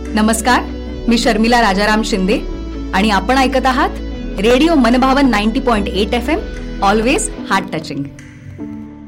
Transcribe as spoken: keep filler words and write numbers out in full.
नमस्कार, मी शर्मिला राजाराम शिंदे आणि आपण ऐकत आहात रेडिओ मनभावन ninety point eight F M, always heart touching.